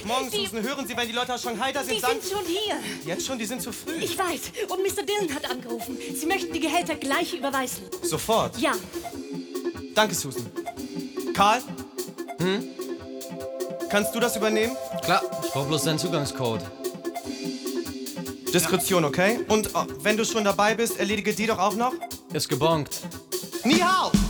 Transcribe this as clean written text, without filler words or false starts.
Morgen, Susan. Hören Sie, wenn die Leute aus Shanghai da sind, Die sind schon hier. Jetzt schon? Die sind zu früh. Ich weiß. Und Mr. Dillon hat angerufen. Sie möchten die Gehälter gleich überweisen. Sofort? Ja. Danke, Susan. Karl? Kannst du das übernehmen? Klar, ich brauche bloß deinen Zugangscode. Diskretion, okay? Und wenn du schon dabei bist, erledige die doch auch noch. Ist gebongt. Ni hao!